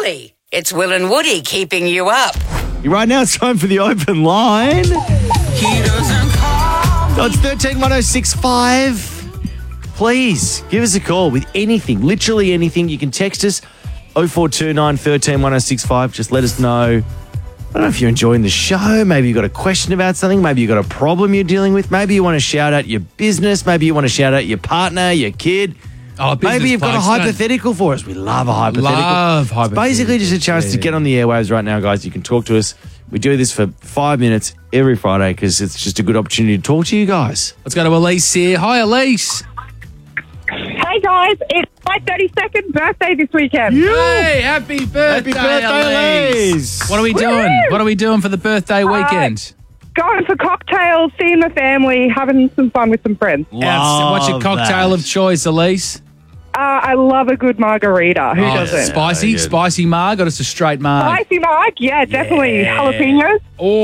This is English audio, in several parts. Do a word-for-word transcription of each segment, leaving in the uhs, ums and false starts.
Really? It's Will and Woody keeping you up. Right now it's time for the open line. He doesn't call. So it's thirteen one oh six five. Please give us a call with anything, literally anything. You can text us oh four two nine, one three, one oh six five. Just let us know. I don't know if you're enjoying the show. Maybe you've got a question about something. Maybe you've got a problem you're dealing with. Maybe you want to shout out your business. Maybe you want to shout out your partner, your kid. Oh, Maybe you've got a blokes, don't- hypothetical for us. We love a hypothetical. Love It's hypotheticals. basically just a chance to Yeah. get on the airwaves right now, guys. You can talk to us. We do this for five minutes every Friday because it's just a good opportunity to talk to you guys. Let's go to Elise here. Hi, Elise. Hey guys, it's my thirty-second birthday this weekend. Hey, happy birthday, Happy birthday, Elise. Elise. What are we doing? Woo! What are we doing for the birthday weekend? Going for cocktails, seeing the family, having some fun with some friends. Outs- What's your Love cocktail that. of choice, Elise? Uh, I love a good margarita. Who Oh, doesn't? spicy, Yeah, good. spicy marg or just a straight marg? Spicy marg? Yeah, definitely. Yeah. Jalapenos?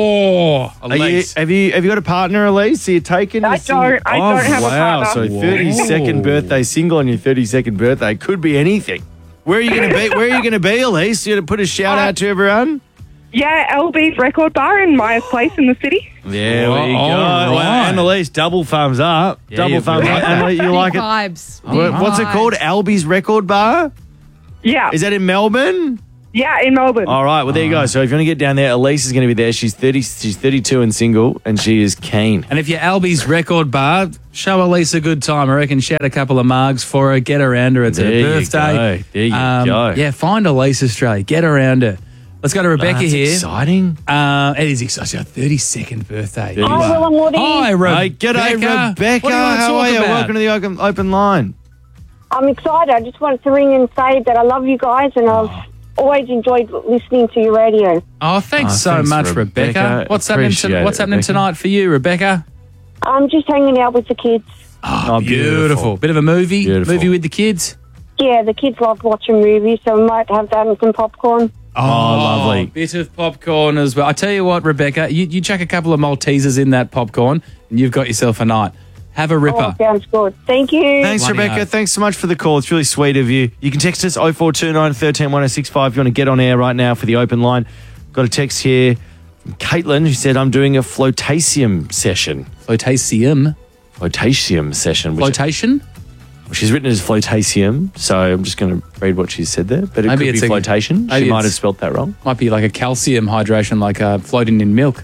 Oh, Are you, Elise. have you have you got a partner, Elise? Are you taking? I this thing- don't. I oh, don't have a wow. partner. So thirty-second Ooh. birthday single on your thirty-second birthday could be anything. Where are you going to be? Where are you going to be, Elise? You going to put a shout out to everyone? Yeah, L B's Record Bar in Myers Place in the city. There we go. all Well, right. Annalise, double thumbs up. Yeah, double you- thumbs up. Annalise, you Big like it? vibes. Big What- What's it vibes. called? Albie's Record Bar? Yeah. Is that in Melbourne? Yeah, in Melbourne. All right. Well, there you go. So if you want to get down there, Elise is going to be there. She's thirty. She's thirty-two and single, and she is keen. And if you're Albie's Record Bar, show Elise a good time. I reckon shout a couple of margs for her, get around her. It's There her you birthday. go. There you Um, go. Yeah, find Elise Australia. Get around her. Let's go to Rebecca That's here. exciting. Uh, it is exciting. Her thirty-second birthday. Thirty- Hi, Will and Woody. Hi, Rebecca. Hey, g'day, Rebecca. What do you want to How talk are you? about? Welcome to the open, open line. I'm excited. I just wanted to ring and say that I love you guys and I've always enjoyed listening to your radio. Oh, thanks Oh, so thanks, much, Rebecca. Rebecca. What's happening? Appreciate To, what's it, happening Rebecca. tonight for you, Rebecca? I'm just hanging out with the kids. Oh, Beautiful. Bit of a movie. Beautiful. Movie with the kids. Yeah, the kids love watching movies, so we might have that and some popcorn. Oh, lovely. Bit of popcorn as well. I tell you what, Rebecca, you, you chuck a couple of Maltesers in that popcorn, and you've got yourself a night. Have a Oh, ripper. sounds good. Thank you. Thanks, Bloody Rebecca. oath. Thanks so much for the call. It's really sweet of you. You can text us oh four two nine, one three, one oh six five if you want to get on air right now for the open line. Got a text here from Caitlin who said, I'm doing a flotasium session. Flotasium. Flotasium session. Which Flotation? she's written as flotasium, so I'm just going to read what she said there. But it Maybe could it's be a- flotation. maybe She might it's- have spelt that wrong. Might be like a calcium hydration, like uh, floating in milk.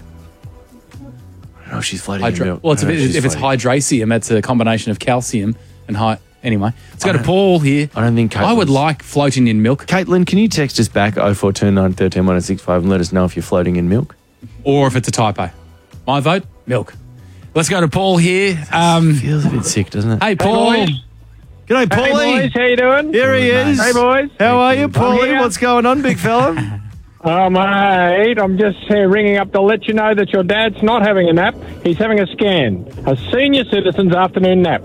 Oh, she's floating Hydra- in milk. well, it's a No, bit, she's if it's floating. hydracium, that's a combination of calcium and high. Anyway, let's go I to don't- Paul here. I don't think I would Caitlin's- like floating in milk, Caitlin, can you text us back oh four two nine, one three, one oh six five and let us know if you're floating in milk? or if it's a typo. My vote, milk. Let's go to Paul here. Um, Feels a bit sick, doesn't it? hey, Paul. boys. G'day, Hey Paulie. boys, how you doing? Here he is. Hey boys. How are you, I'm Paulie? here. What's going on, big fella? Oh mate, I'm just uh, ringing up to let you know that your dad's not having a nap. He's having a scan, a senior citizen's afternoon nap.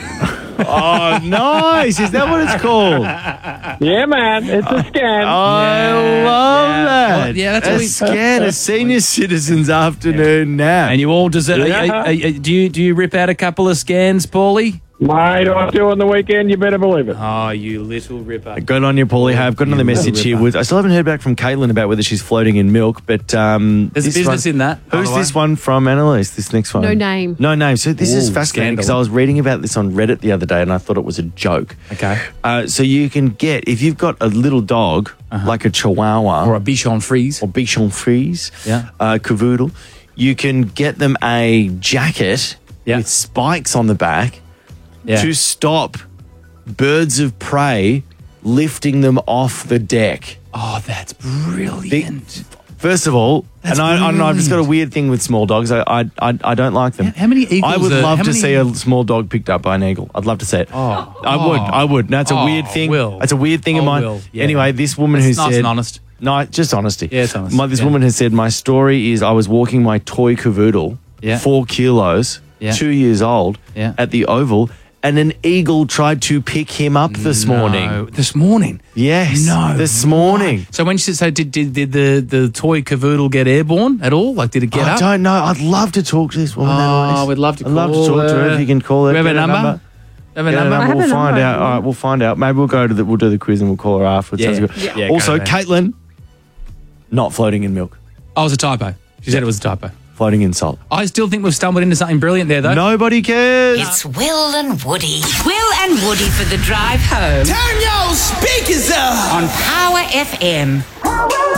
Oh, nice. Is that what it's called? Yeah, man, it's a scan. I love yeah. that. Well, yeah, that's a what we- scan, a senior citizen's afternoon nap. And you all deserve. Yeah. are- are- are- do you do you rip out a couple of scans, Paulie? Mate, I do on the weekend. You better believe it. Oh, you little ripper. Good on you, Paulie. Hey, I've got another message here. With, I still haven't heard back from Caitlin about whether she's floating in milk, but um, There's a this business one- in that. by Who's the way. this one from, Annalise? This next one? No name. No name. So this is Ooh, fascinating because scandal. I was reading about this on Reddit the other day and I thought it was a joke. Okay. Uh, so you can get, if you've got a little dog, like a Chihuahua Or a bichon frise. or Bichon Frise, Yeah. uh, Cavoodle, you can get them a jacket Yeah. with spikes on the back Yeah. to stop birds of prey lifting them off the deck. Oh, that's brilliant. First of all, That's and I, I don't know, I've just got a brilliant. weird thing with small dogs. I I, I, I don't like them. How- how many eagles I would are- love how to many- see a small dog picked up by an eagle. I'd love to see it. Oh. I would. Oh. I would. No, it's a Oh, weird thing. Will. It's a weird thing of Oh, mine. Will. Yeah. Anyway, this woman That's who nice said, and honest. No, just honesty. Yeah, it's honest. My, this Yeah. woman has said, my story is I was walking my toy cavoodle, Yeah. four kilos, Yeah. two years old, Yeah. at the Oval, and an eagle tried to pick him up this No. morning. This morning? Yes. No. This morning. So when she said, did, did, did the, the toy cavoodle get airborne at all? Like, did it get I up? don't know. I'd love to talk to this woman. Oh, Annalise. we'd love to I'd love to call talk to her her. if you can call her. We have Get a her number? Have a Get her number? number, I have We'll a find number. out. All right, we'll find out. Maybe we'll go to the. We'll do the quiz and we'll call her afterwards. Yeah. Sounds good. Yeah. Yeah, also, go ahead. Caitlin, not floating in milk, Oh, it was a typo. She said it was a typo. floating in salt. I still think we've stumbled into something brilliant there, though. Nobody cares. It's Will and Woody. Will and Woody for the drive home Turn your speakers up. on Power F M.